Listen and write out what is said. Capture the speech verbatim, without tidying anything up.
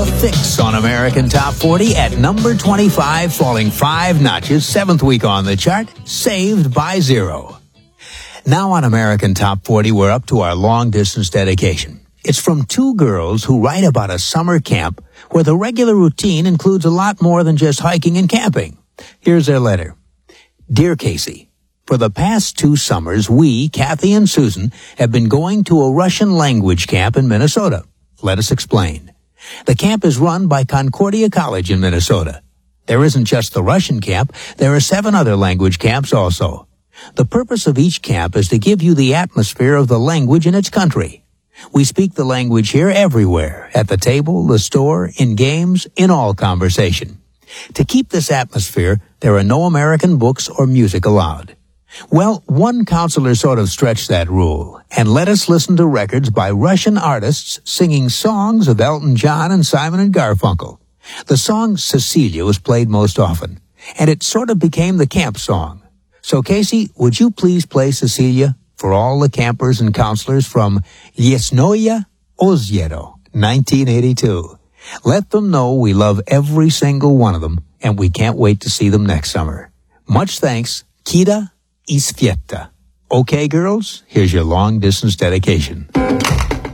Fix on American Top forty at number twenty-five, falling five notches, seventh week on the chart, Saved by Zero. Now on American Top forty, we're up to our long-distance dedication. It's from two girls who write about a summer camp where the regular routine includes a lot more than just hiking and camping. Here's their letter. Dear Casey, for the past two summers, we, Kathy and Susan, have been going to a Russian language camp in Minnesota. Let us explain. The camp is run by Concordia College in Minnesota. There isn't just the Russian camp, there are seven other language camps also. The purpose of each camp is to give you the atmosphere of the language in its country. We speak the language here everywhere, at the table, the store, in games, in all conversation. To keep this atmosphere, there are no American books or music allowed. Well, one counselor sort of stretched that rule and let us listen to records by Russian artists singing songs of Elton John and Simon and Garfunkel. The song Cecilia was played most often, and it sort of became the camp song. So, Casey, would you please play Cecilia for all the campers and counselors from Yesnoye Ozero, nineteen eighty-two. Let them know we love every single one of them, and we can't wait to see them next summer. Much thanks, Kida Isvieta. Okay, girls, here's your long-distance dedication.